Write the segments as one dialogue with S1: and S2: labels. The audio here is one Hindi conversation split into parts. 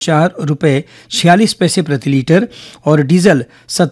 S1: ₹4.46 प्रति लीटर और डीजल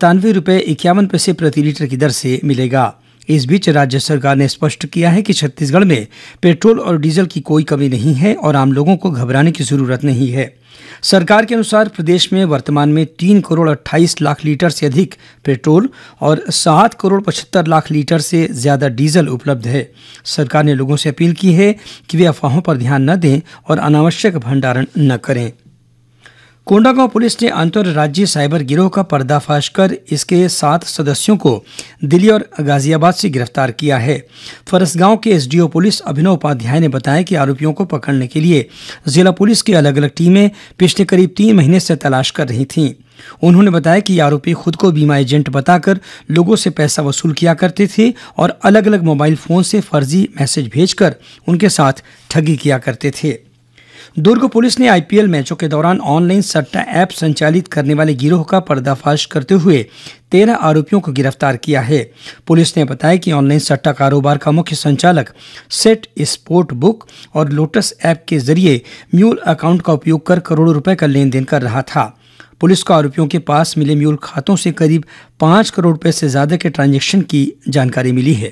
S1: ₹97.51 प्रति लीटर की दर से मिलेगा। इस बीच राज्य सरकार ने स्पष्ट किया है कि छत्तीसगढ़ में पेट्रोल और डीजल की कोई कमी नहीं है और आम लोगों को घबराने की जरूरत नहीं है। सरकार के अनुसार प्रदेश में वर्तमान में 3,28,00,000 लीटर से अधिक पेट्रोल और 7,75,00,000 लीटर से ज्यादा डीजल उपलब्ध है। सरकार ने लोगों से अपील की है कि वे अफवाहों पर ध्यान न दें और अनावश्यक भंडारण न करें। कोंडागांव पुलिस ने अंतर्राज्यीय साइबर गिरोह का पर्दाफाश कर इसके 7 सदस्यों को दिल्ली और गाजियाबाद से गिरफ्तार किया है। फरसगांव के एसडीओ पुलिस अभिनव उपाध्याय ने बताया कि आरोपियों को पकड़ने के लिए जिला पुलिस की अलग अलग टीमें पिछले करीब 3 महीने से तलाश कर रही थीं। उन्होंने बताया कि ये आरोपी खुद को बीमा एजेंट बताकर लोगों से पैसा वसूल किया करते थे और अलग अलग मोबाइल फोन से फर्जी मैसेज भेजकर उनके साथ ठगी किया करते थे। दुर्ग पुलिस ने आईपीएल मैचों के दौरान ऑनलाइन सट्टा ऐप संचालित करने वाले गिरोह का पर्दाफाश करते हुए 13 आरोपियों को गिरफ्तार किया है। पुलिस ने बताया कि ऑनलाइन सट्टा कारोबार का मुख्य संचालक सेट स्पोर्ट बुक और लोटस ऐप के जरिए म्यूल अकाउंट का उपयोग कर करोड़ों रुपए का लेन देन कर रहा था। पुलिस को आरोपियों के पास मिले म्यूल खातों से करीब 5 करोड़ रुपए से ज्यादा के ट्रांजैक्शन की जानकारी मिली है।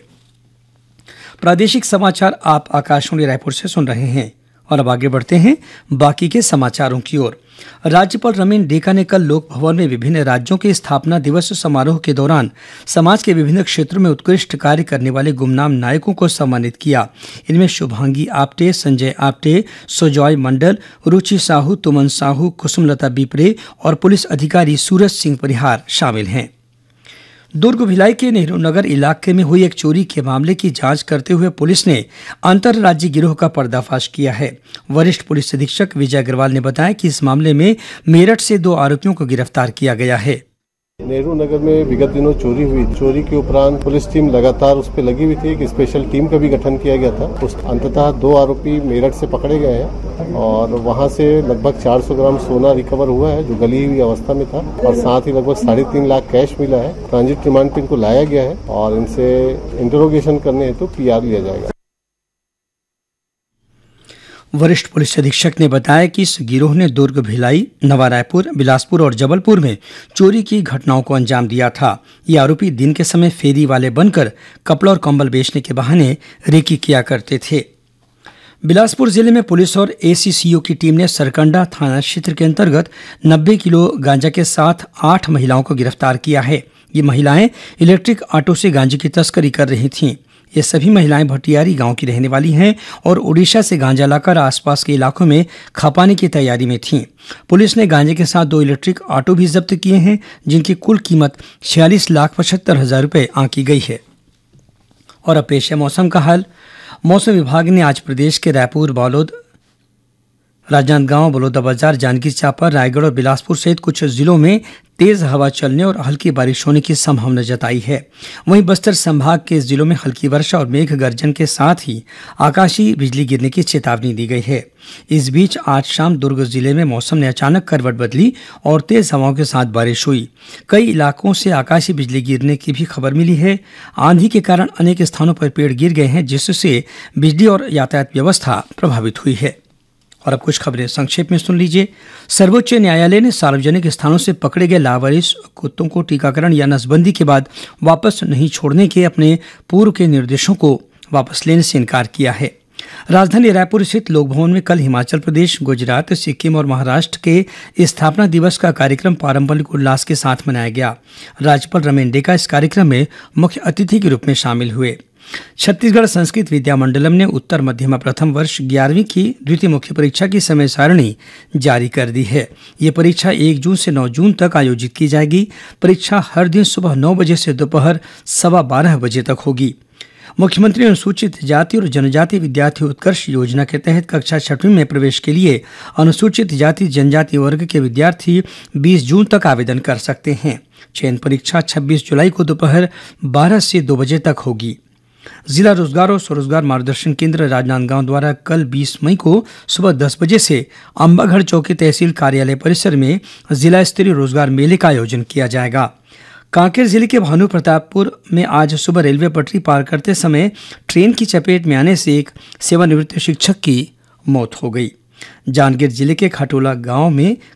S1: प्रादेशिक समाचार आप आकाशवाणी रायपुर से सुन रहे हैं और अब आगे बढ़ते हैं बाकी के समाचारों की ओर। राज्यपाल रमेन डेका ने कल लोक भवन में विभिन्न राज्यों के स्थापना दिवस समारोह के दौरान समाज के विभिन्न क्षेत्रों में उत्कृष्ट कार्य करने वाले गुमनाम नायकों को सम्मानित किया। इनमें शुभांगी आप्टे, संजय आप्टे, सुजॉय मंडल, रुचि साहू, तुमन साहू, कुसुमलता बिपरे और पुलिस अधिकारी सूरज सिंह परिहार शामिल हैं। दुर्ग भिलाई के नेहरू नगर इलाके में हुई एक चोरी के मामले की जांच करते हुए पुलिस ने अंतर्राज्यीय गिरोह का पर्दाफाश किया है। वरिष्ठ पुलिस अधीक्षक विजय अग्रवाल ने बताया कि इस मामले में मेरठ से 2 आरोपियों को गिरफ्तार किया गया है।
S2: नेहरू नगर में विगत दिनों चोरी हुई। चोरी के उपरांत पुलिस टीम लगातार उस पर लगी हुई थी। एक स्पेशल टीम का भी गठन किया गया था। उस अंततः 2 आरोपी मेरठ से पकड़े गए हैं और वहां से लगभग 400 ग्राम सोना रिकवर हुआ है जो गली हुई अवस्था में था और साथ ही लगभग 3.5 लाख कैश मिला है। ट्रांजिट रिमांड पे इनको लाया गया है और इनसे इंटरोगेशन करने हेतु पीआर लिया जाएगा।
S1: वरिष्ठ पुलिस अधीक्षक ने बताया कि इस गिरोह ने दुर्ग, भिलाई, नवा रायपुर, बिलासपुर और जबलपुर में चोरी की घटनाओं को अंजाम दिया था। ये आरोपी दिन के समय फेरी वाले बनकर कपड़ा और कंबल बेचने के बहाने रेकी किया करते थे। बिलासपुर जिले में पुलिस और एसीसीओ की टीम ने सरकंडा थाना क्षेत्र के अंतर्गत 90 किलो गांजा के साथ 8 महिलाओं को गिरफ्तार किया है। ये महिलाएं इलेक्ट्रिक ऑटो से गांजे की तस्करी कर रही थीं। ये सभी महिलाएं भटियारी गांव की रहने वाली हैं और उड़ीसा से गांजा लाकर आसपास के इलाकों में खपाने की तैयारी में थीं। पुलिस ने गांजे के साथ 2 इलेक्ट्रिक ऑटो भी जब्त किए हैं जिनकी कुल कीमत 46,75,000 रुपये आंकी गई है। और अब पेश है मौसम का हाल। मौसम विभाग ने आज प्रदेश के रायपुर, बालोद, राजनांदगांव, बलौदाबाजार, जांजगीर चांपा, रायगढ़ और बिलासपुर सहित कुछ जिलों में तेज हवा चलने और हल्की बारिश होने की संभावना जताई है। वहीं बस्तर संभाग के जिलों में हल्की वर्षा और मेघ गर्जन के साथ ही आकाशीय बिजली गिरने की चेतावनी दी गई है। इस बीच आज शाम दुर्ग जिले में मौसम ने अचानक करवट बदली और तेज हवाओं के साथ बारिश हुई। कई इलाकों से आकाशीय बिजली गिरने की भी खबर मिली है। आंधी के कारण अनेक स्थानों पर पेड़ गिर गए हैं जिससे बिजली और यातायात व्यवस्था प्रभावित हुई है। और अब कुछ खबरें संक्षेप में सुन लीजिए। सर्वोच्च न्यायालय ने सार्वजनिक स्थानों से पकड़े गए लावारिस कुत्तों को टीकाकरण या नसबंदी के बाद वापस नहीं छोड़ने के अपने पूर्व के निर्देशों को वापस लेने से इनकार किया है। राजधानी रायपुर स्थित लोक भवन में कल हिमाचल प्रदेश, गुजरात, सिक्किम और महाराष्ट्र के स्थापना दिवस का कार्यक्रम पारंपरिक उल्लास के साथ मनाया गया। राज्यपाल रमेन डेका इस कार्यक्रम में मुख्य अतिथि के रूप में शामिल हुए। छत्तीसगढ़ संस्कृत विद्या मंडलम ने उत्तर मध्यमा प्रथम वर्ष 11वीं की द्वितीय मुख्य परीक्षा की समय सारणी जारी कर दी है। ये परीक्षा 1 जून से 9 जून तक आयोजित की जाएगी। परीक्षा हर दिन सुबह 9 बजे से दोपहर 12:15 बजे तक होगी। मुख्यमंत्री अनुसूचित जाति और जनजाति विद्यार्थी उत्कर्ष योजना के तहत कक्षा 6वीं में प्रवेश के लिए अनुसूचित जाति जनजाति वर्ग के विद्यार्थी 20 जून तक आवेदन कर सकते हैं। चयन परीक्षा 26 जुलाई को दोपहर 12 से 2 बजे तक होगी। जिला रोजगार और स्वरोजगार मार्गदर्शन केंद्र राजनांदगांव द्वारा कल 20 मई को सुबह 10 बजे से अंबागढ़ चौकी तहसील कार्यालय परिसर में जिला स्तरीय रोजगार मेले का आयोजन किया जाएगा। कांकेर जिले के भानु प्रतापपुर में आज सुबह रेलवे पटरी पार करते समय ट्रेन की चपेट में आने से एक सेवानिवृत्त शिक्षक की मौत हो गई। जांजगीर जिले के खटोला गांव में